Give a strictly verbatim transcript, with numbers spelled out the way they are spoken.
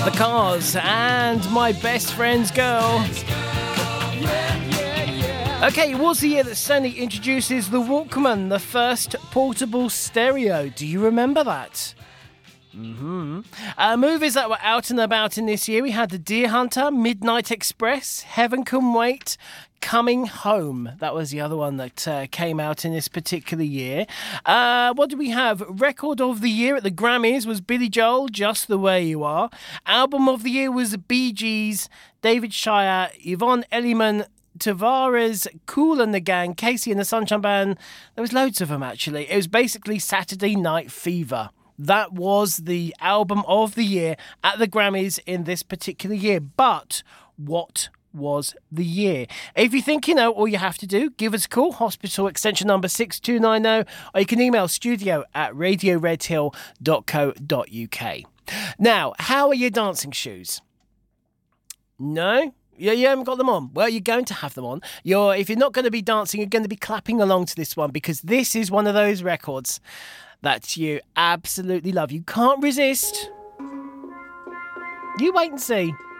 The Cars and My Best Friend's Girl. Okay, it was the year that Sony introduces the Walkman, the first portable stereo. Do you remember that? Mm-hmm. Uh, movies that were out and about in this year, we had The Deer Hunter, Midnight Express, Heaven Can Wait, Coming Home. That was the other one that uh, came out in this particular year. Uh, what do we have? Record of the year at the Grammys was Billy Joel, Just the Way You Are. Album of the year was the Bee Gees, David Shire, Yvonne Elliman, Tavares, Kool and the Gang, Casey and the Sunshine Band. There was loads of them, actually. It was basically Saturday Night Fever. That was the album of the year at the Grammys in this particular year. But what was the year? If you think you know, all you have to do, give us a call, hospital extension number six two nine zero, or you can email studio at radio red hill dot co dot uk. Now, how are your dancing shoes? No? Yeah, you haven't got them on. Well, you're going to have them on. You're, if you're not going to be dancing, you're going to be clapping along to this one, because this is one of those records that you absolutely love. You can't resist. You wait and see.